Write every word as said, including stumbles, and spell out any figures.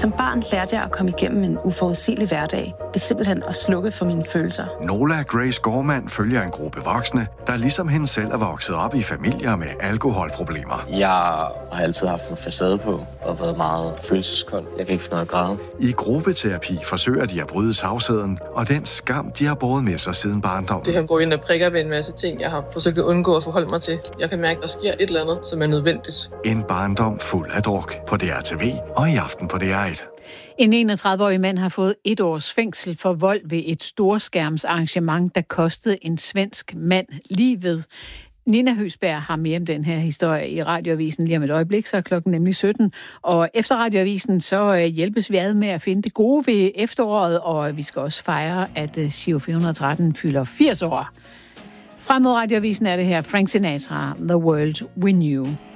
Som barn lærte jeg at komme igennem en uforudsigelig hverdag, ved simpelthen at slukke for mine følelser. Nola Grace Gorman følger en gruppe voksne, der ligesom hende selv er vokset op i familier med alkoholproblemer. Jeg har altid haft en facade på og været meget følelseskold. Jeg kan ikke finde noget at græde. I gruppeterapi forsøger de at bryde tavsheden og den skam, de har båret med sig siden barndommen. Det her går ind og prikker ved en masse ting, jeg har forsøgt at undgå at forholde mig til. Jeg kan mærke, at der sker et eller andet, som er nødvendigt. En barndom fuld af druk på D R T V og i aften på D R et. En enogtredive-årig mand har fået et års fængsel for vold ved et storskærmsarrangement, der kostede en svensk mand livet. Nina Høsberg har mere om den her historie i Radioavisen lige om et øjeblik, så er klokken nemlig sytten. Og efter Radioavisen, så hjælpes vi ad med at finde det gode ved efteråret, og vi skal også fejre, at Giro fire hundrede og tretten fylder firs år. Frem mod Radioavisen er det her Frank Sinatra, The World We Knew.